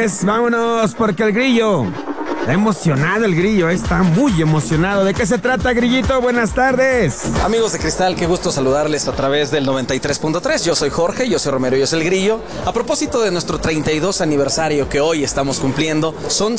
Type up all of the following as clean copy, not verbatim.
señores, vámonos porque el Grillo está emocionado, está muy emocionado. ¿De qué se trata, Grillito? Buenas tardes. Amigos de Cristal, qué gusto saludarles a través del 93.3. Yo soy Jorge, yo soy Romero, yo soy el Grillo. A propósito de nuestro 32 aniversario que hoy estamos cumpliendo, son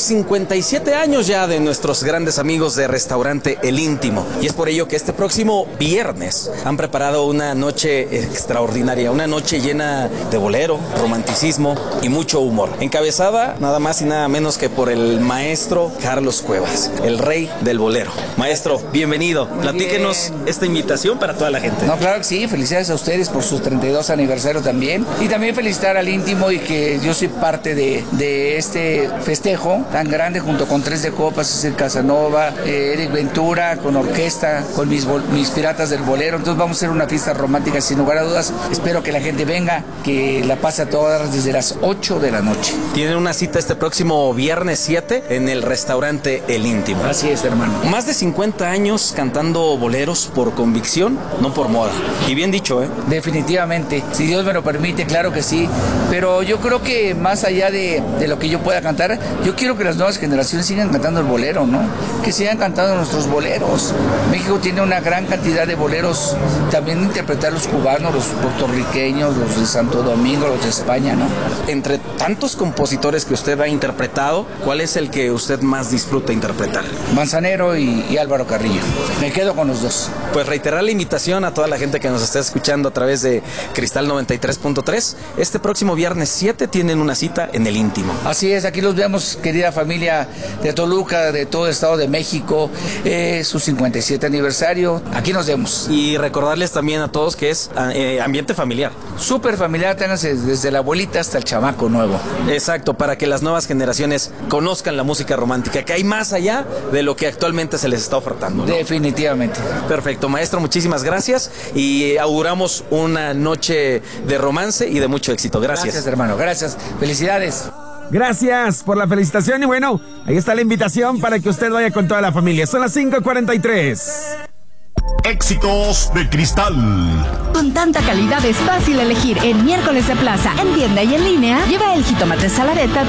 57 años ya de nuestros grandes amigos de Restaurante El Íntimo. Y es por ello que este próximo viernes han preparado una noche extraordinaria, una noche llena de bolero, romanticismo y mucho humor. Encabezada nada más y nada menos que por el maestro Carlos Cuevas, el rey del bolero. Maestro, bienvenido. Platíquenos esta invitación para toda la gente. No, claro que sí. Felicidades a ustedes por su 32 aniversario también. Y también felicitar al Íntimo y que yo soy parte de este festejo tan grande junto con Tres de Copas, César Casanova, Eric Ventura, con orquesta, con mis piratas del bolero. Entonces vamos a hacer una fiesta romántica sin lugar a dudas. Espero que la gente venga, que la pase a todas desde las 8 de la noche. Tienen una cita este próximo viernes 7 en el Restaurante El Íntimo. Así es, hermano. Más de 50 años cantando boleros por convicción, no por moda. Y bien dicho, ¿eh? Definitivamente. Si Dios me lo permite, claro que sí. Pero yo creo que más allá de lo que yo pueda cantar, yo quiero que las nuevas generaciones sigan cantando el bolero, ¿no? Que sigan cantando nuestros boleros. México tiene una gran cantidad de boleros. También interpretar los cubanos, los puertorriqueños, los de Santo Domingo, los de España, ¿no? Entre tantos compositores que usted ha interpretado, ¿cuál es el que usted más disfruta interpretar? Manzanero y Álvaro Carrillo. Me quedo con los dos. Pues reiterar la invitación a toda la gente que nos está escuchando a través de Cristal 93.3. Este próximo viernes 7 tienen una cita en El Íntimo. Así es, aquí los vemos, querida familia de Toluca, de todo el Estado de México, su 57 aniversario. Aquí nos vemos. Y recordarles también a todos que es ambiente familiar. Súper familiar, ténganse desde la abuelita hasta el chamaco nuevo. Exacto, para que las nuevas generaciones conozcan la música romántica, que hay más allá de lo que actualmente se les está ofertando, ¿no? Definitivamente. Perfecto, maestro, muchísimas gracias y auguramos una noche de romance y de mucho éxito. Gracias. Gracias, hermano, gracias. Felicidades. Gracias por la felicitación y bueno, ahí está la invitación para que usted vaya con toda la familia. Son las 5:43. Éxitos de Cristal. Con tanta calidad es fácil elegir en Miércoles de Plaza, en tienda y en línea. Lleva el jitomate salareta